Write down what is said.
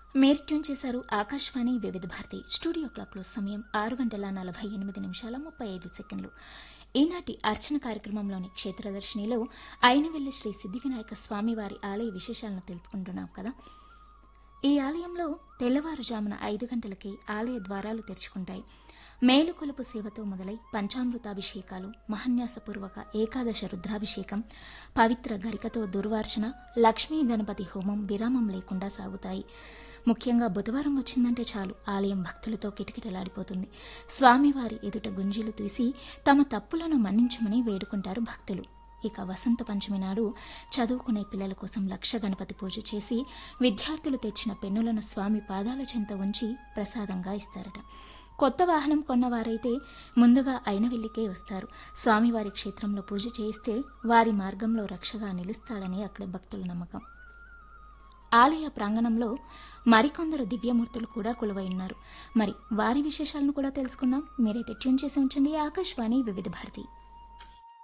మీరు ట్యూన్ చేశారు ఆకాశవాణి వివిధ భారతి స్టూడియో క్లాక్లో సమయం 6:48 నిమిషాల 35 సెకండ్లు. ఈనాటి అర్చన కార్యక్రమంలోని క్షేత్రదర్శినిలో అయినవెల్లి శ్రీ సిద్ధి వినాయక స్వామివారి ఆలయ విశేషాలను తెలుసుకుంటున్నాం కదా. ఈ ఆలయంలో తెల్లవారుజామున 5 గంటలకి ఆలయ ద్వారాలు తెరుచుకుంటాయి. మేలుకొలుపు సేవతో మొదలై పంచామృతాభిషేకాలు, మహాన్యాసపూర్వక ఏకాదశ రుద్రాభిషేకం, పవిత్ర గరికతో దుర్వార్చన, లక్ష్మీ గణపతి హోమం విరామం లేకుండా సాగుతాయి. ముఖ్యంగా బుధవారం వచ్చిందంటే చాలు ఆలయం భక్తులతో కిటకిటలాడిపోతుంది. స్వామివారి ఎదుట గుంజీలు తీసి తమ తప్పులను మన్నించమని వేడుకుంటారు భక్తులు. ఇక వసంత పంచమి నాడు చదువుకునే పిల్లల కోసం లక్ష గణపతి పూజ చేసి విద్యార్థులు తెచ్చిన పెన్నులను స్వామి పాదాల చెంత ఉంచి ప్రసాదంగా ఇస్తారట. కొత్త వాహనం కొన్నవారైతే ముందుగా అయినవెల్లికే వస్తారు. స్వామివారి క్షేత్రంలో పూజ చేయిస్తే వారి మార్గంలో రక్షగా నిలుస్తాడని అక్కడి భక్తుల నమ్మకం. ఆలయ ప్రాంగణంలో మరికొందరు దివ్యమూర్తులు కూడా కొలువై ఉన్నారు. మరి వారి విశేషాలను కూడా తెలుసుకుందాం. మీరైతే ట్యూన్ చేసి ఉంచండి ఆకాశవాణి వివిధ భారతి.